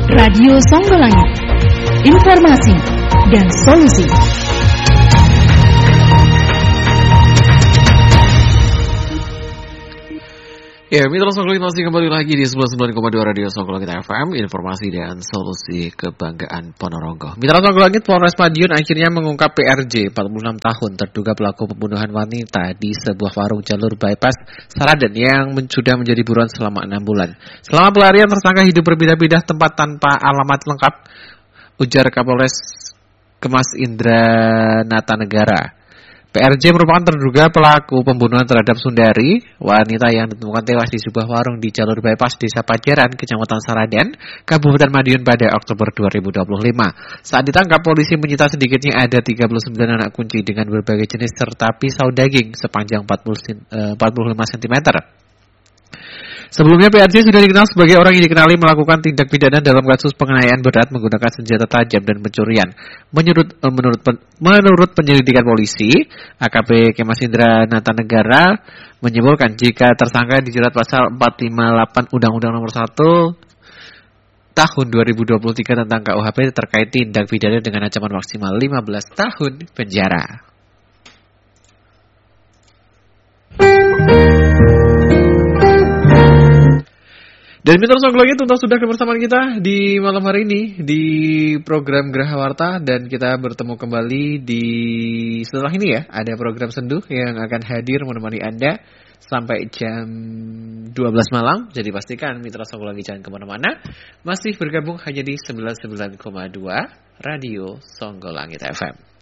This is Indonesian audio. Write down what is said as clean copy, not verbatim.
Radio Songgolangit, informasi dan solusi. Ya, Mitra Songgolangit masih kembali lagi di 99,2 Radio Songgolangit FM, informasi dan solusi kebanggaan Ponorogo. Mitra Songgolangit, Polres Madiun akhirnya mengungkap PRJ 46 tahun terduga pelaku pembunuhan wanita di sebuah warung jalur bypass Saraden yang sudah menjadi buruan selama 6 bulan. Selama pelarian, tersangka hidup berpindah-pindah tempat tanpa alamat lengkap, ujar Kapolres Kemas Indra Natanegara. PRJ merupakan terduga pelaku pembunuhan terhadap Sundari, wanita yang ditemukan tewas di sebuah warung di jalur bypass Desa Pajaran, Kecamatan Saraden, Kabupaten Madiun pada Oktober 2025. Saat ditangkap, polisi menyita sedikitnya ada 39 anak kunci dengan berbagai jenis serta pisau daging sepanjang 45 cm. Sebelumnya PRJ sudah dikenal sebagai orang yang dikenali melakukan tindak pidana dalam kasus penganiayaan berat menggunakan senjata tajam dan pencurian. Menurut penyelidikan polisi, AKP Kemas Indra Natanegara menyimpulkan jika tersangka dijerat pasal 458 Undang-Undang Nomor 1 Tahun 2023 tentang KUHP terkait tindak pidana dengan ancaman maksimal 15 tahun penjara. Dan Mitra Songgolangit, tuntas sudah kebersamaan kita di malam hari ini di program Geraha Warta, dan kita bertemu kembali di setelah ini ya, ada program Sendu yang akan hadir menemani Anda sampai jam 12 malam. Jadi pastikan Mitra Songgolangit jangan kemana-mana, masih bergabung hanya di 99,2 Radio Songgolangit FM.